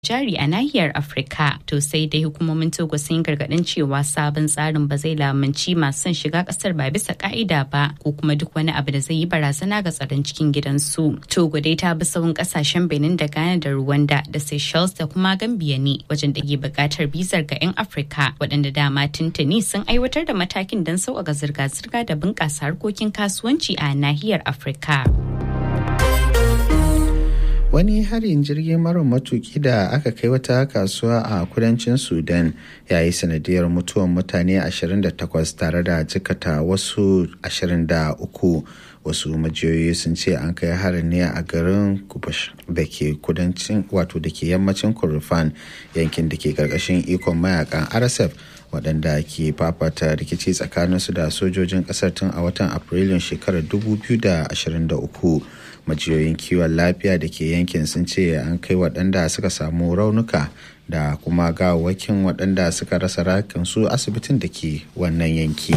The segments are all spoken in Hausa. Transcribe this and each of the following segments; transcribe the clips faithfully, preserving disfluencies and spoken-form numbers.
jari a nahiyar Afirka. To sai dai hukumomin Togo sun gargadin cewa sabon tsarin ba zai lamunci masu son shiga kasar ba bisa ka'ida ba ko kuma duk wani abu da zai yi barazana ga tsaron cikin gidansu. Togo dai ta bi sahun kasashen Benin da Ghana da Rwanda da Seychelles da kuma Gambia ne wajen da ke bukatar bizar ga 'yan Afirka waɗanda dama tuntuni sun aiwatar da matakin don sauƙaƙa zirga-zirga da bunƙasa harkokin kasuwanci a nahiyar Afirka. Wani harin jirgin mara matuki da aka kai wata kasuwa a kudancin Sudan ya yi sanadiyar mutuwar mutane ashirin da takwas tare da jikata wasu ashirin da uku. Wasu majiyoyi sun ce an kai harin ne a garin Kubash da ke kudancin wato da ke yammacin Kordofan, yankin da ke karkashin ikon mayakan R S F waɗanda ke fafata rikici tsakaninsu da sojojin ƙasar tun a watan Afrilun shekarar dubu biyu da ashirin da uku. Majiyoyin kiwon lafiya da ke yankin sun ce an kai waɗanda suka samu raunuka da kuma gawawwakin waɗanda suka rasa rayukansu asibitin da ke wannan yanki.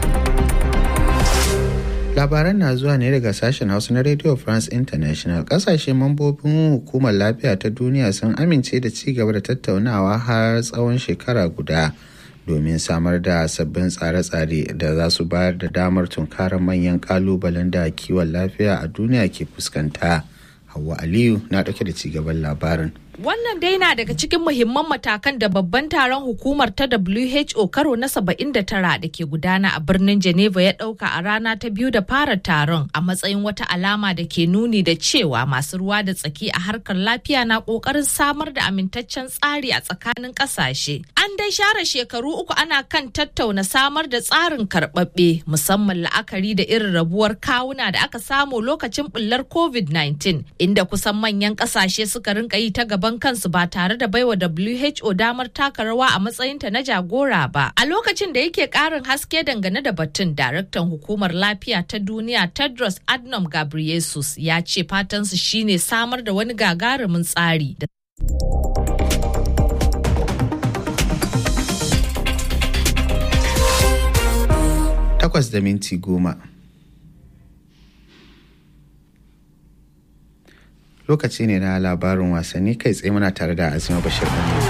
Labaran na zuwa ne daga sashen Hausa na Radio France International. Kasashe mambobin hukumar lafiya ta duniya sun amince da ci gaba da tattaunawa har tsawon shekara guda domin samar da sabbin tsare-tsare da za su bayar da damar tunkarar manyan kalubalen da kiwon lafiya a duniya ke fuskanta. Hauwa Aliyu na ɗauke da cigaban labarin. Wannan dai na daga cikin muhimman matakan da babban taron hukumar ta W H O karo na saba'in da tara da ke gudana a birnin Geneva ya ɗauka a rana ta biyu da fara taron a matsayin wata alama da ke nuni da cewa masu ruwa da tsaki a harkar lafiya na ƙoƙarin samar da amintaccen tsari a tsakanin ƙasashe. An dai share shekaru uku ana kan tattauna samar da tsarin karɓaɓɓe musamman la'akari da irin rabuwar kawuna da aka samu lokacin ɓullar covid nineteen inda kusan manyan ƙasashe suka rinka yi ta gaba gaban kansu ba tare da baiwa W H O damar taka rawa a matsayinta na jagora ba. A lokacin da yake karin haske dangane da batun, daraktan hukumar lafiya ta duniya Tedros Adhanom Ghebreyesus ya ce fatansu shine samar da wani gagarumin tsari. Takwas da minti goma. Lokaci ne na labarin wasanni, kai tsaye muna tare da Azima Bashir Ɗanladi.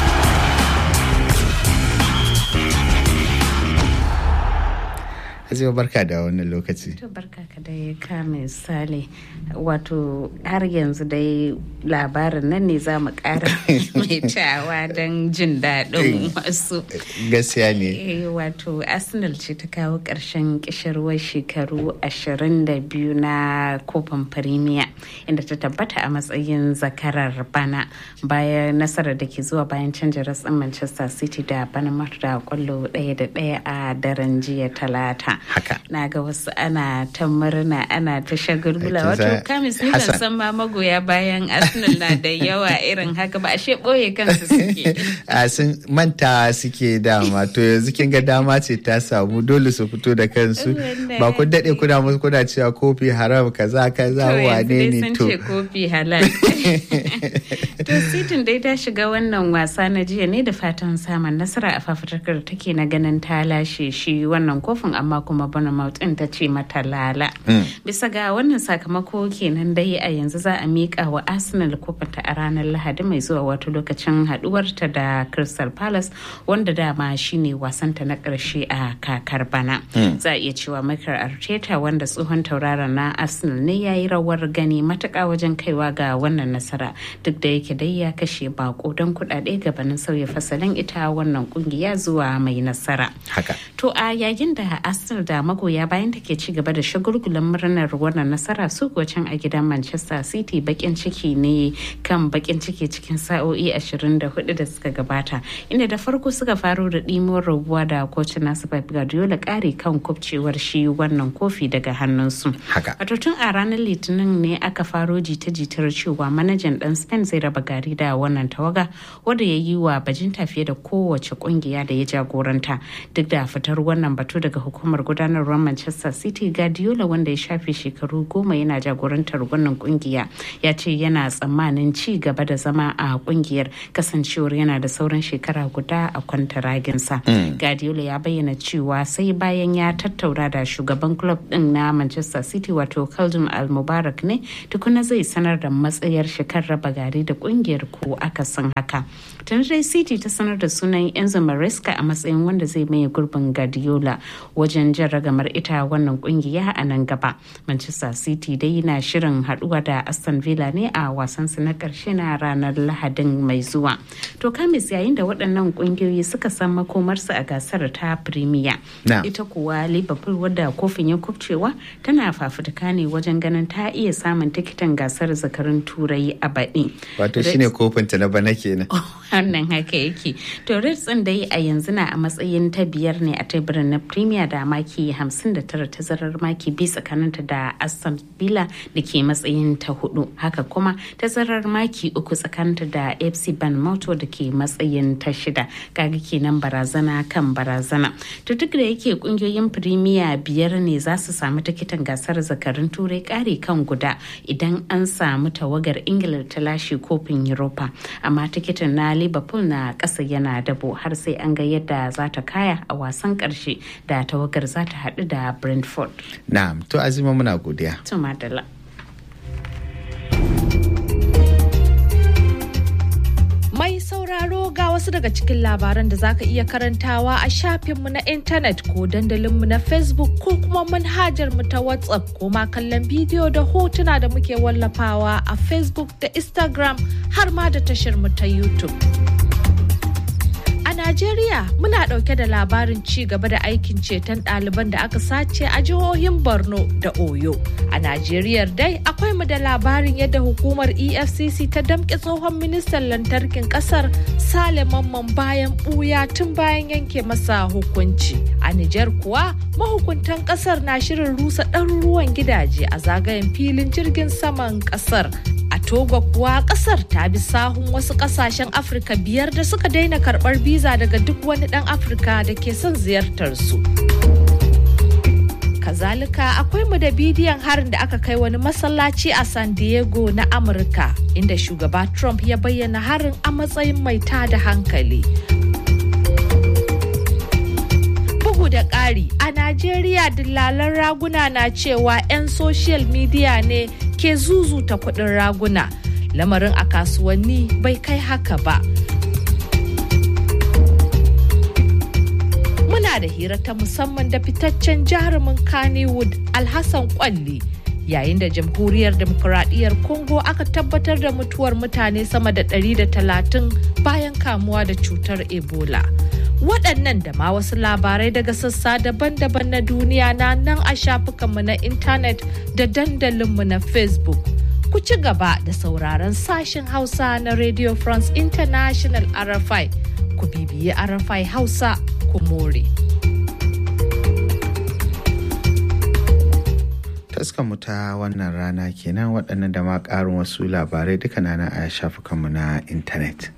Azima, barka da wannan lokaci. To barka ka dai ka misali, wato har yanzu dai labarin nan ne za mu ƙara mai tawa don jin daɗin wasu. Gaskiya ne. Wato Arsenal ce ta kawo ƙarshen ƙishirwar shekaru ashirin da biyu na kofin Premier, inda ta tabbata a matsayin zakarar bana bayan nasarar da ke zuwa bayan canja ratsin Manchester City da Bournemouth da kwallo ɗaya da ɗaya a daren jiya Talata. Haka. Na ga wasu ana ta murna ana ta shagulgula, wato kamis ni ban san ma magoya bayan Arsenal na da yawa irin haka ba, ashe ɓoye kansu suke. A sun manta suke dama, to yanzu kin ga dama ce ta samu, dole su fito da kansu. Ba kun daɗe kuna musu kuna cewa kofi haram kaza kaza wane ne to. To yanzu dai sun ce kofi halal. To City dai ta shiga wannan wasa na jiya ne da fatan samun nasara a fafutukar da take na ganin ta lashe shi wannan kofin, amma kuma Bournemouth ɗin ta ce mata lala. Bisa ga wannan sakamako kenan dai a yanzu za a miƙa wa Arsenal kofinta a ranar Lahadi mai zuwa, wato lokacin haɗuwarta da Crystal Palace, wanda dama shine wasanta na ƙarshe a kakar bana. Za a iya cewa Mikel Arteta, wanda tsohon tauraron na Arsenal ne, ya yi rawar gani matuƙa wajen kaiwa ga wannan nasara, duk da yake dai ya kashe bako don kuɗaɗe gabanin sauya fasalin ita wannan ƙungiya zuwa mai nasara. Haka. To a yayin da Arsenal da magoya bayan take ci gaba da shagulgulan murnar wannan nasara, su kuwa can a gidan Manchester City bakin ciki ne kan bakin ciki cikin sa'o'i ashirin da hudu da suka gabata, inda da farko suka faro da ɗimuwar rabuwa da kocin nasu Pep Guardiola ƙari kan kubcewar shi wannan kofi daga hannunsu. Haka. Wato tun a ranar Litinin ne aka faro jita-jitar cewa manajan ɗan Spain zai raba gari da wannan tawaga, wanda ya yi wa bajinta fiye da kowace ƙungiya da ya jagoranta. Duk da fitar wannan batu daga hukumar gudanarwar Manchester City Guardiola, wanda ya shafe shekaru goma yana jagorantar wannan kungiya, ya ce yana tsammanin ci gaba da zama a kungiyar kasancewar yana da sauran shekara guda a kwantaraginsa. Mm. Guardiola ya bayyana cewa sai bayan ya tattauna da shugaban club din na Manchester City wato Khaldun Al-Mubarak ne tukuna zai sanar da matsayar shekar raba gari da kungiyar ko akasin haka. Tun dai City ta sanar da sunan Enzo Maresca a matsayin wanda zai maye gurbin Guardiola wajen jan ragamar ita wannan kungiya a nan gaba. Manchester City dai na shirin haduwa da Aston Villa ne a wasansu na karshe na ranar Lahadin mai zuwa. To Kamis, yayin da waɗannan kungiyoyi suka san makomarsu a gasar ta Premier, ita kuwa Liverpool wadda kofin ya kubcewa tana fafutuka ne wajen ganin ta iya samun tikitin gasar zakarun Turai a baɗi. Wato shine kofin ta na bana kenan. Wannan haka yake. To Reds din dai a yanzu na a matsayin ta biyar ne a teburin na Premier da maki hamsin da tara, tazarar maki biyu tsakaninta da Aston Villa da ke matsayin ta hudu. Haka kuma tazarar maki uku tsakaninta da F C Bournemouth da ke matsayin ta shida. Kaga kenan barazana kan barazana. To duk da yake kungiyoyin Premier biyar ne za su samu tikitin gasar zakarun Turai kare kan guda idan an samu tawagar Ingila ta lashe kofin Europa. Amma tikitin na Liverpool na ƙasa yana dabo har sai an ga yadda za ta kaya a wasan ƙarshe da tawagar za ta haɗu da Brentford. Na'am, to Azima muna godiya. To madalla. Mai sauraro ga wasu daga cikin labaran da zaka iya karantawa a shafinmu na intanet ko dandalinmu na Facebook ko kuma manhajarmu ta WhatsApp ko ma kallon bidiyo da hotuna da muke wallafawa a Facebook da Instagram har ma da tashar mu ta YouTube. A Najeriya muna ɗauke da labarin ci gaba da aikin ceton ɗaliban da aka sace a jihohin Borno da Oyo. A Najeriya dai akwai mu da labarin yadda hukumar E F C C ta damƙe tsohon ministan lantarkin ƙasar Sale Mamman bayan ɓuya tun bayan yanke masa hukunci. A Nijar kuwa mahukuntan ƙasar na shirin rusa ɗaruruwan gidaje a zagayen filin jirgin saman ƙasar. A Togo kuwa kasar ta bi sahun wasu kasashen Afirka biyar da suka daina karbar biza daga duk wani dan Afirka da ke son ziyartar su. Kazalika akwai mu da bidiyon harin da aka kai wani masallaci a San Diego na Amurka, inda shugaba Trump ya bayyana harin a matsayin mai tada hankali. Bugu da ƙari, a Najeriya dillalan raguna na cewa 'yan social media ne ke zuzuta kuɗin raguna. Lamarin a kasuwanni bai kai haka ba. Muna da hira ta musamman da fitaccen jarumin Kannywood Alhassan Kwalli, yayin da Jamhuriyar Demokuraɗiyyar Congo aka tabbatar da mutuwar mutane sama da ɗari da talatin bayan kamuwa da cutar Ebola. Waɗannan da ma wasu labarai daga sassa daban-daban na duniya na nan a shafukanmu na intanet da dandalinmu na Facebook. Ku ci gaba da sauraron sashen Hausa na Radio France International R F I. Ku bibiyi R F I Hausa, ku more. Taskanmu ta wannan rana kenan, waɗannan da ma ƙarin wasu labarai duka na a shafukanmu na intanet.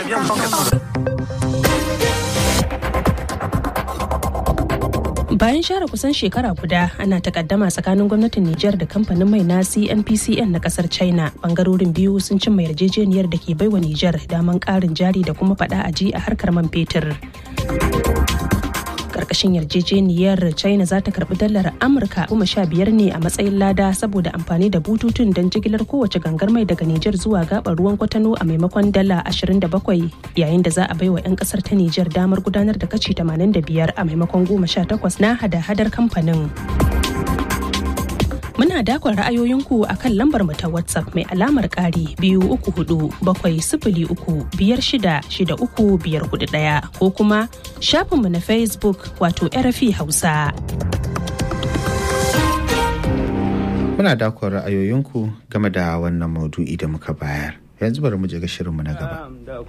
Bayan share kusan shekara guda ana takaddama tsakanin gwamnatin Nijar da kamfanin mai na C N P C N na kasar China, bangarorin biyu sun cimma yarjejeniyar da ke baiwa Nijar daman karin jari da kuma fada aji a harkar man fetur. Karkashin yarjejeniyar, China za ta karbi dalar Amurka goma sha biyar ne a matsayin lada saboda amfani da bututun don jigilar kowace gangar mai daga Nijar zuwa gabar ruwan Kwatano a maimakon dala ashirin da bakwai, yayin da za a baiwa 'yan kasar ta Nijar damar gudanar da kashi tamanin da biyar a maimakon goma sha takwas na hada-hadar kamfanin. Muna dakon ra'ayoyinku a kan lambar mu ta WhatsApp mai alamar ƙari biyu uku hudu bakwai sifili uku biyar shida shida uku biyar hudu ɗaya ko kuma shafinmu na Facebook wato R F I Hausa. Muna dakon ra'ayoyinku game da wannan maudu'i da muka bayar. Yanzu bari mu je ga shirinmu na gaba.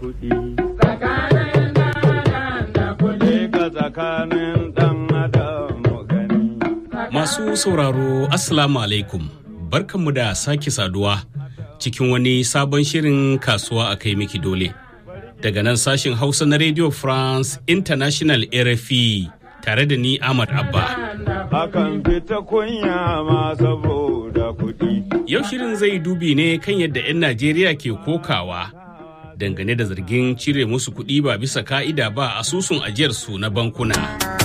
Masu sauraro, Assalamu alaikum. Barkanmu da sake saduwa cikin wani sabon shirin kasuwa a kai miki dole. Daga nan sashin Hausa na Radio France International R F I tare da ni Ahmad Abba. Akan fita kunya ma saboda kuɗi. Yau shirin zai dubi ne kan yadda 'yan Najeriya ke kokawa dangane da zargin cire musu kuɗi ba bisa ka'ida ba asusun ajiyarsu na bankuna.